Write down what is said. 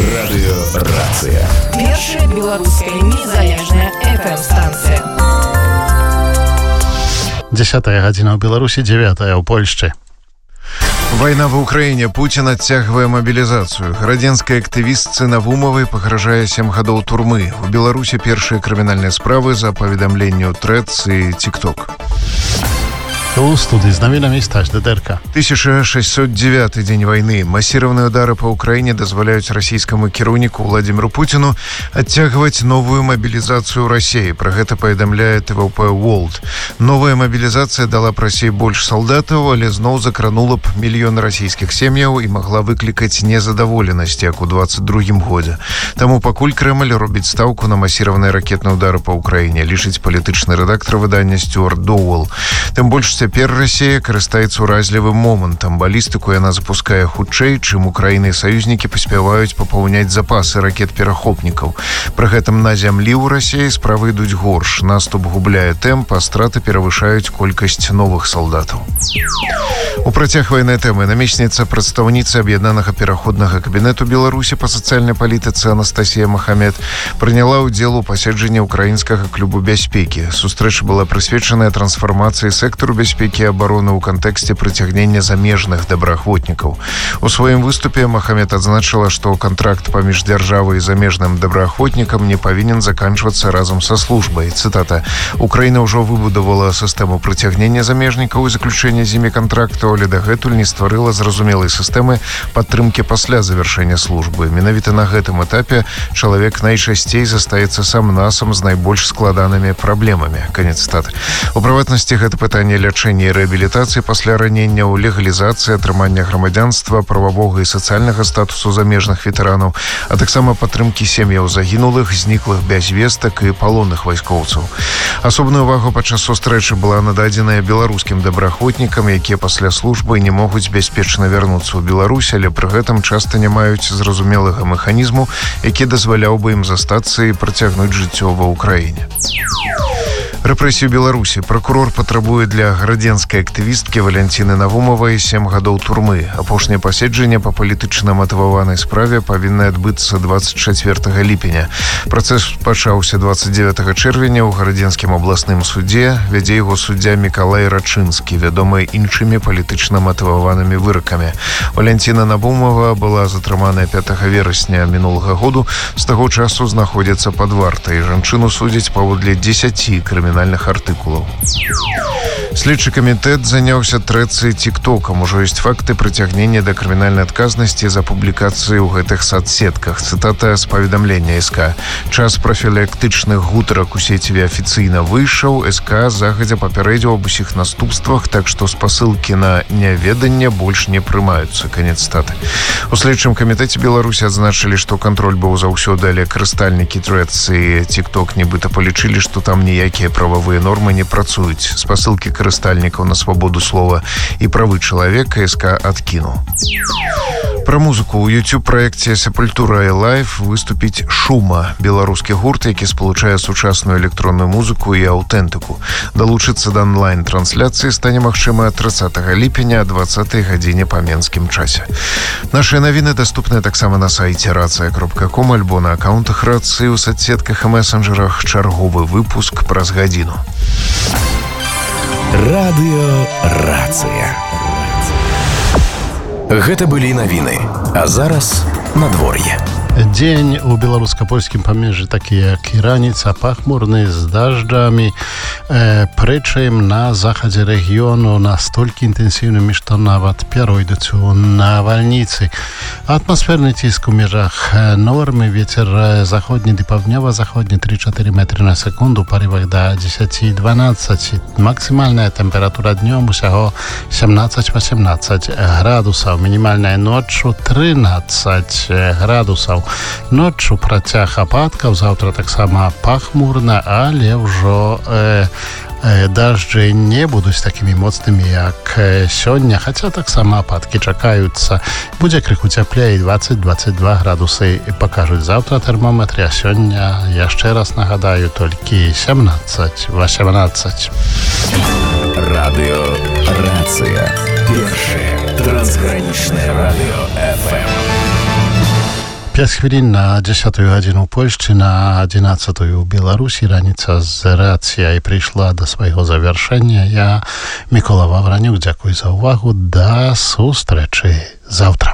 Радыёрацыя. Першая беларуская незалежная FM-станцыя. 10 гадзіна ў Беларусі, 9 ў Польшчы. Война в Украине. Путин оттягивая мобилизацию. Градзенской активистцы Навумовой погрожая 7 гадоў турмы. В Беларуси первые криминальные справы за поведомлению Threads и TikTok. У студии с новинами Стас Дедерка. 1609 день войны. Массированные удары по Украине дозволяют российскому кіраўніку Владимиру Путину оттягивать новую мобилизацию России. Про это поведомляет ТВП World. Новая мобилизация дала б России больше солдатов, але зноў закранула б мільёны российских сем'яў и могла выкликать незадоволенность, як у 22 годзе. Таму пакуль Кремль робіць ставку на массированные ракетные удары по Украине, лічыць палітычны рэдактор выдання Стюарт Доуэлл. Тым больш цяпер Россия карыстаецца уразлівым момантам. Балістыку яна запускае хутчэй, чым Украіна і саюзнікі паспяваюць папаўняць запасы ракет-перахопнікаў. Пры гэтым на зямлі ў Расіі справы ідуць горш. Наступ губляе тэмп, а страты перавышаюць колькасць новых салдатаў. У працяг вайнай тэмы намесніца прадстаўніцы аб'яднанага пераходнага кабінету Беларусі па сацыяльнай палітыцы Анастасія Махамед прыняла ўдзел у паседжанні украінскага клубу бяспекі. Сустрэча была прысвечаная трансфармацыі сектару бяспекі і абароны ў кантэксце прыцягнення замежных добраахвотнікаў. У сваім выступе Махамед адзначыла, што кантракт паміж дзяржавай і замежным добраахвотнікам не павінен заканчвацца разам са службай. Цытата: «Украіна ўжо выбудавала сістэму прыцягнення замежнікаў і заключэння з імі кантрактаў, але дагэтуль не стварыла зразумелай сістэмы падтрымкі пасля завяршэння службы. Менавіта на гэтым этапе чалавек найчасцей застаецца сам-насам з найбольш складанымі праблемамі». Канец цытаты. У прыватнасці гэта пытанне лячэння і рэабілітацыі пасля ранення, у легалізацыі атрымання грамадзянства, прававога і сацыяльнага статусу замежных ветэранаў, а таксама падтрымкі сем'яў загінулых, зніклых без вестак і палонных вайскоўцаў. Асобную увагу падчас сустрэчы была нададзеная беларускім добраахвотнікам, якія пасля службы не могуць бяспечна вярнуцца ў Беларусь, але пры гэтым часта не маюць зразумелага механізму, які дазваляў бы ім застацца і працягнуць жыццё ва ўкраіне. Рэпрэсію Беларусі. Прокурор патрабуе для градзенскай актывісткі Валянціны Навумовай 7 гадоў турмы. Апошняе паседжанне па палітычна матываванай справе павінна адбыцца 24 ліпеня. Працэс пачаўся 29 чэрвеня ў Градзенскім абласным судзе. Вядзе яго суддзя Мікалай Рачынскі, вядомы іншымі палітычна матываванымі выракамі. Валянціна Навумова была затрыманая 5 верасня мінулага году. З таго часу знаходзіцца пад вартай. Жанчыну судзяць паводле 10 крымінальных артыкулаў. Следчы камітэт заняўся Threads і TikTokам. Ужо ёсць факты прыцягнення да крымінальнай адказнасці за публікацыі ў гэтых соцсетках. Цытата з паведамлення СК. Час профілактычных гутарак у сеціве афіцыйна выйшаў. СК загадзя папярэдзіў аб усіх наступствах, так што спасылкі на няведанне больш не прымаюцца. Канец цытаты. У следчым камітэце Беларусі адзначылі, што кантроль быў заўсёды, але карыстальнікі Threads і TikTok нібыта палічылі, што там ніякія прававыя нормы не працуюць. Спасылкі карыстальнікаў на свабоду слова і правы чалавека СК адкінуў. Пра музыку. У YouTube-праекце «Сепультура Live» выступіць «Шума» – беларускі гурт, які спалучае сучасную электронную музыку і аўтэнтыку. Далучыцца да онлайн-трансляцыі стане магчыма 30 ліпеня о 20 гадзіне па менскім часе. Нашыя навіны даступныя таксама на сайце racja.com альбо на аккаунтах Рацыі ў соцсетках і месенджерах. Чарговы выпуск праз гадзіну. Радыёрацыя. Гэта былі навіны. А зараз надвор'е. Дзень у беларуска-польскім памежжы такі, як і раніца, пахмурны з дажджамі, прычым на захадзе рэгіёну настолькі інтэнсіўнымі, што нават пяройдуць у навальніцы. Атмасферны ціск у межах нормы, вецер заходні ды паўднёва-заходні 3-4 метры на секунду, у парывах да 10-12. Максімальная тэмпература днём усяго 17-18 градусаў, мінімальная ноччу 13 градусаў. Ноччу працяг ападкаў, заўтра таксама пахмурна, але ўжо дажджы не будуць такімі моцнымі, як сёння, хаця таксама ападкі чакаюцца. Будзе крыху цяплей, 20-22 градусы пакажуць заўтра тэрмометры, а сёння, яшчэ раз нагадаю, толькі 17-18. Радыёрацыя. Першае трансгранічнае радыё FM. 5 chwilin na 10 годину Польши, на 11 в Беларуси. Раница з реакцией пришла до своего завершения. Я, Микола Вавранюк, дякую за увагу. До зустрічі завтра.